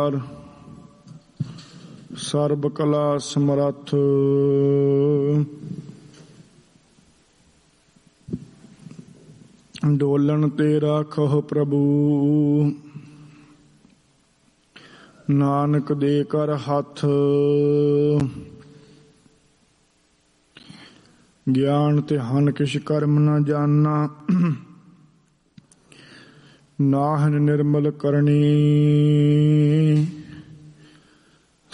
ਸਰਬ ਕਲਾ ਸਮਰੱਥ ਡੋਲਣ ਤੇ ਰਾਖਹੁ ਪ੍ਰਭੂ ਨਾਨਕ ਦੇ ਕਰ ਹੱਥ ਗਿਆਨ ਤੇ ਹਨ ਕਿਛ ਕਰਮ ਨ ਜਾਨਾ ਨਾਹਨ ਨਿਰਮਲ ਕਰਨੀ